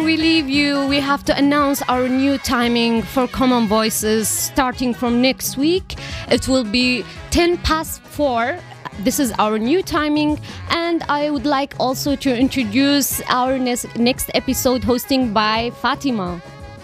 we leave you, we have to announce our new timing for Common Voices starting from next week. It will be 4:10. This is our new timing, and I would like also to introduce our next episode hosting by Fatima.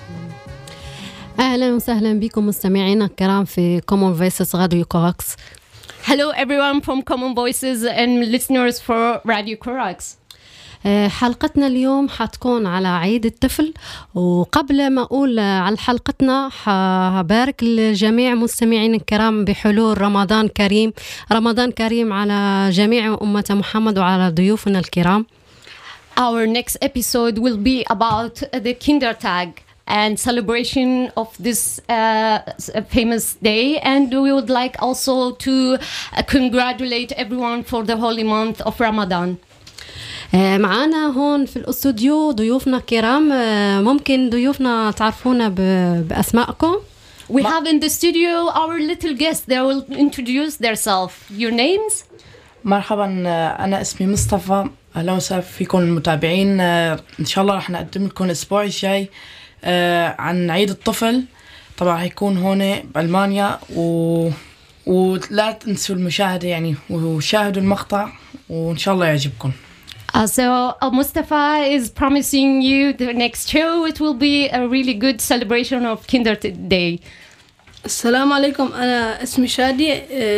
أهلا وسهلا بكم مستمعينا الكرام في Common Voices Radio Corax. Hello everyone from Common Voices and listeners for Radio Corax. حلقتنا اليوم حتكون على عيد الطفل، وقبل ما أقول على حلقتنا هبارك الجميع مستمعين الكرام بحلول رمضان كريم. رمضان كريم على جميع أمة محمد وعلى ضيوفنا الكرام. Our next episode will be about the Kindertag and celebration of this famous day, and we would like also to congratulate everyone for the holy month of Ramadan. معانا هون في الاستوديو ضيوفنا الكرام. ممكن ضيوفنا تعرفونا بأسمائكم؟ We have in the studio our little guests. They will introduce themselves. Your names? مرحبا، أنا اسمي مصطفى. أهلا وسهلا فيكم المتابعين. إن شاء الله رح نقدم لكم الأسبوع الجاي عن عيد الطفل. طبعا هيكون هون بألمانيا ولا تنسوا المشاهدة يعني، وشاهدوا المقطع وإن شاء الله يعجبكم. So Mustafa is promising you the next show. It will be a really good celebration of Kinder Day. السلام عليكم، أنا اسمي شادي.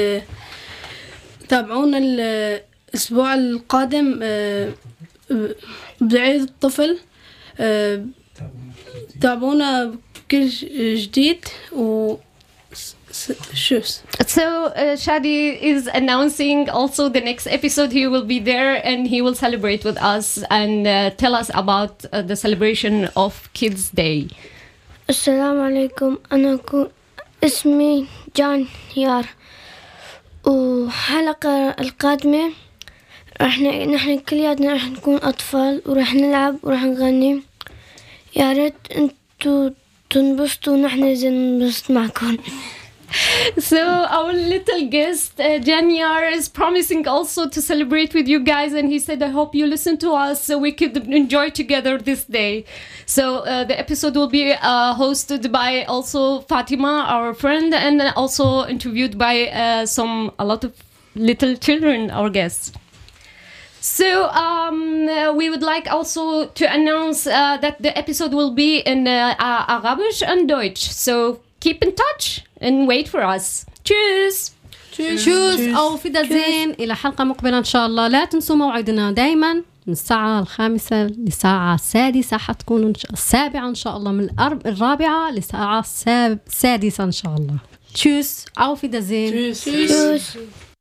تابعونا الأسبوع القادم بعيد الطفل. تابعونا بكل جديد So Shadi is announcing also the next episode. He will be there and he will celebrate with us and tell us about the celebration of Kids Day. السلام عليكم، أنا اسمي جان يار، وحلقة القادمة نحن كلياتنا رح نكون أطفال ورح نلعب ورح نغني. يا ريت انتو تنبسطوا ونحن ننبسط معكم. So our little guest Janyar is promising also to celebrate with you guys, and he said I hope you listen to us so we could enjoy together this day. So the episode will be hosted by also Fatima, our friend, and also interviewed by a lot of little children, our guests. So we would like also to announce that the episode will be in Arabisch and Deutsch. So keep in touch and wait for us. Cheers. Cheers. أو في دزين إلى حلقة مقبلة إن شاء الله. لا تنسوا موعدنا دايما من الساعة 5 للساعة 6 حتكون 7 إن شاء الله، من 4 للساعة 6 إن شاء الله. Cheers. أو في دزين. Cheers.